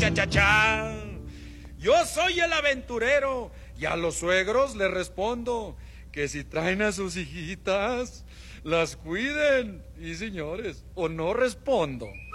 cha, cha, cha. Yo soy el aventurero y a los suegros les respondo que si traen a sus hijitas, las cuiden. Y señores, o no respondo.